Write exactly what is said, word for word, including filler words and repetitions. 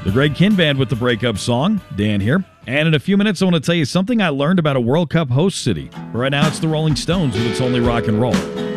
The Greg Kihn Band with the breakup song. Dan here. And in a few minutes, I want to tell you something I learned about a World Cup host city. Right now, it's the Rolling Stones with It's Only Rock and Roll.